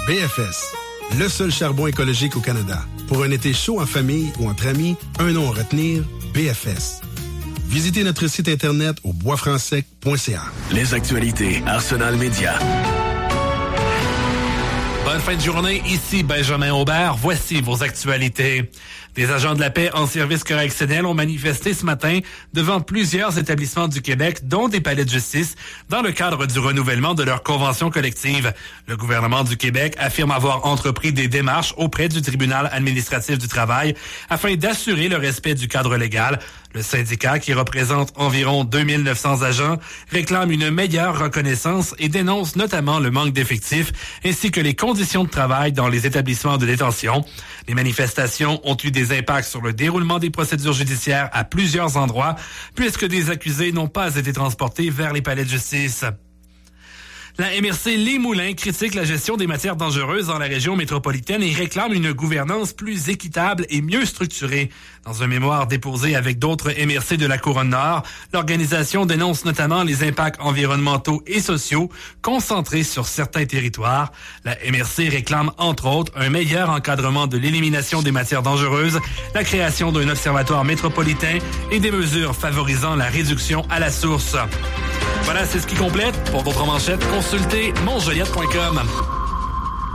BFS, le seul charbon écologique au Canada. Pour un été chaud en famille ou entre amis, un nom à retenir, BFS. Visitez notre site internet au boisfrancsec.ca. Les actualités Arsenal Média. Bonne fin de journée, ici Benjamin Aubert. Voici vos actualités. Des agents de la paix en service correctionnel ont manifesté ce matin devant plusieurs établissements du Québec, dont des palais de justice, dans le cadre du renouvellement de leur convention collective. Le gouvernement du Québec affirme avoir entrepris des démarches auprès du tribunal administratif du travail afin d'assurer le respect du cadre légal. Le syndicat, qui représente environ 2900 agents, réclame une meilleure reconnaissance et dénonce notamment le manque d'effectifs ainsi que les conditions de travail dans les établissements de détention. Les manifestations ont eu des impacts sur le déroulement des procédures judiciaires à plusieurs endroits, puisque des accusés n'ont pas été transportés vers les palais de justice. La MRC Les Moulins critique la gestion des matières dangereuses dans la région métropolitaine et réclame une gouvernance plus équitable et mieux structurée. Dans un mémoire déposé avec d'autres MRC de la Couronne-Nord, l'organisation dénonce notamment les impacts environnementaux et sociaux concentrés sur certains territoires. La MRC réclame entre autres un meilleur encadrement de l'élimination des matières dangereuses, la création d'un observatoire métropolitain et des mesures favorisant la réduction à la source. Voilà, c'est ce qui complète. Pour d'autres manchettes, consultez monjoliette.com.